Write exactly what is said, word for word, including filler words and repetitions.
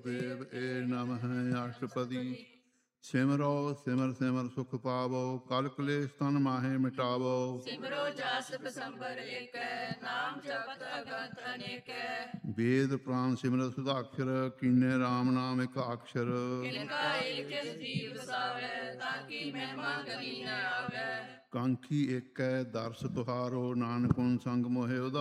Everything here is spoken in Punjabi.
ਦੇਵ ਏ ਨਮః ਅਸ਼ਟਪਦੀ। ਸਿਮਰੋ ਸਿਮਰ ਸਿਮਰ ਸੁਖ ਪਾਵੋ, ਕਲ ਕਲੇਸ਼ ਤਨ ਮਾਹੇ ਮਿਟਾਵੋ। ਸਿਮਰੋ ਜਸ ਬਸੰਬਰ ਏਕੈ, ਨਾਮ ਜਪਤ ਅਗੰਤ ਅਨੇਕੈ। ਵੇਦ ਪ੍ਰਾਨ ਸਿਮਰਤ ਸੁਧਾਖਰ, ਕੀਨੇ ਰਾਮ ਨਾਮ ਇੱਕ ਅਕਸ਼ਰ। ਇਨਕਾ ਏਕ ਜੀਵ ਵਸਾਵੈ, ਤਾਂ ਕੀ ਮਹਿਮਾ ਗਣੀ ਨ ਆਵੈ। ਕਾਂਖੀ ਏਕੈ ਦਰਸ ਤੁਹਾਰੋ, ਨਾਨਕ ਹੁਨ ਸੰਗ ਮੋਹਿ ਉਧਾਰੋ।